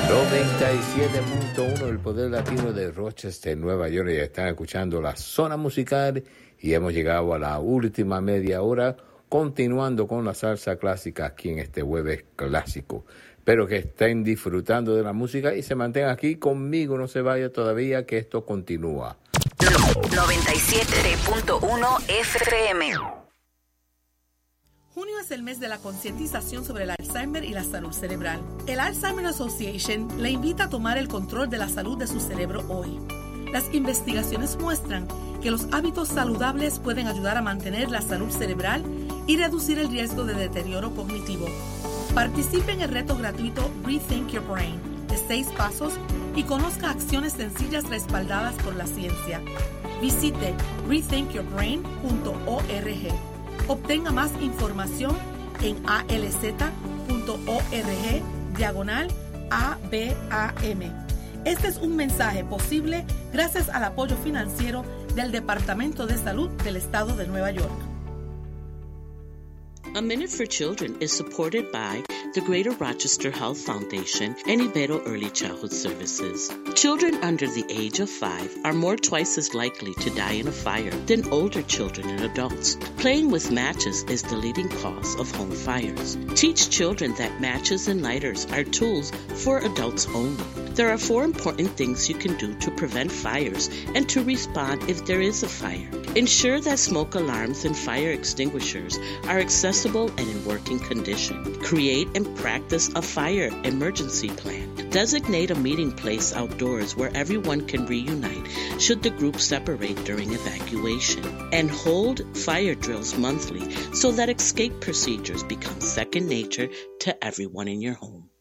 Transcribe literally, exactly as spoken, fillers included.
noventa y siete punto uno El Poder Latino de Rochester, Nueva York. Ya están escuchando la zona musical y hemos llegado a la última media hora, continuando con la salsa clásica aquí en este jueves clásico. Espero que estén disfrutando de la música y se mantengan aquí conmigo. No se vaya todavía, que esto continúa. noventa y siete punto uno F M. Junio es el mes de la concientización sobre el Alzheimer y la salud cerebral. El Alzheimer Association le invita a tomar el control de la salud de su cerebro hoy. Las investigaciones muestran que los hábitos saludables pueden ayudar a mantener la salud cerebral y reducir el riesgo de deterioro cognitivo. Participe en el reto gratuito Rethink Your Brain de seis pasos y conozca acciones sencillas respaldadas por la ciencia. Visite rethink your brain punto org. Obtenga más información en alz punto org diagonal A B A M. Este es un mensaje posible gracias al apoyo financiero del Departamento de Salud del Estado de Nueva York. A Minute for Children is supported by the Greater Rochester Health Foundation and Ibero Early Childhood Services. Children under the age of five are more twice as likely to die in a fire than older children and adults. Playing with matches is the leading cause of home fires. Teach children that matches and lighters are tools for adults only. There are four important things you can do to prevent fires and to respond if there is a fire. Ensure that smoke alarms and fire extinguishers are accessible and in working condition. Create and practice a fire emergency plan. Designate a meeting place outdoors where everyone can reunite should the group separate during evacuation. And hold fire drills monthly so that escape procedures become second nature to everyone in your home.